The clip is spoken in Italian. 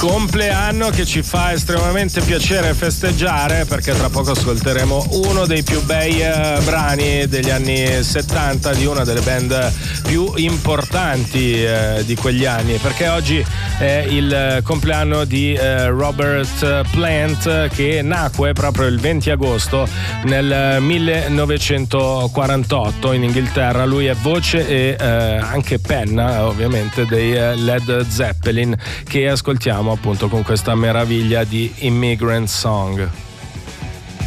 compleanno che ci fa estremamente piacere festeggiare, perché tra poco ascolteremo uno dei più bei brani degli anni 70 di una delle band più importanti di quegli anni, perché oggi è il compleanno di Robert Plant, che nacque proprio il 20 agosto nel 1948 in Inghilterra. Lui è voce e anche penna ovviamente dei Led Zeppelin, che ascoltiamo appunto con questa meraviglia di Immigrant Song.